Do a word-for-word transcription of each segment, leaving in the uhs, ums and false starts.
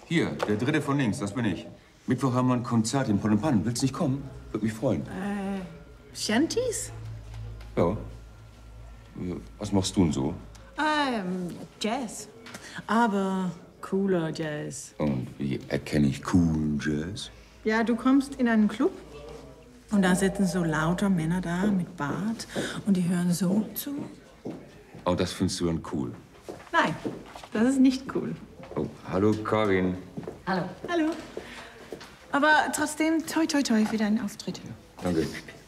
Hier, der dritte von links, das bin ich. Mittwoch haben wir ein Konzert in Bonn. Willst nicht kommen? Würde mich freuen. Äh, Shanties? Ja. Was machst du denn so? Ähm, Jazz. Aber cooler Jazz. Und wie erkenne ich coolen Jazz? Ja, du kommst in einen Club und da sitzen so lauter Männer da mit Bart und die hören so zu. Oh, das findest du dann cool. Nein, das ist nicht cool. Oh, hallo, Karin. Hallo. Hallo. Aber trotzdem, toi, toi, toi für deinen Auftritt. Danke.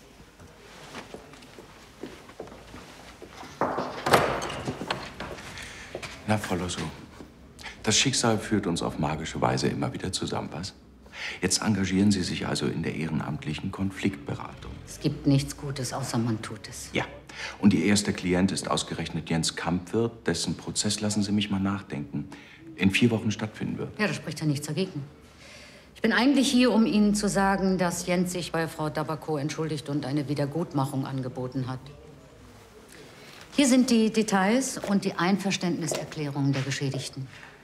Na, Frau Losso, das Schicksal führt uns auf magische Weise immer wieder zusammen, was? Jetzt engagieren Sie sich also in der ehrenamtlichen Konfliktberatung. Es gibt nichts Gutes, außer man tut es. Ja. Und Ihr erster Klient ist ausgerechnet Jens Kampwirt, dessen Prozess, lassen Sie mich mal nachdenken, in vier Wochen stattfinden wird. Ja, da spricht ja nichts dagegen. Ich bin eigentlich hier, um Ihnen zu sagen, dass Jens sich bei Frau Dabako entschuldigt und eine Wiedergutmachung angeboten hat. Hier sind die Details und die Einverständniserklärungen der Geschädigten.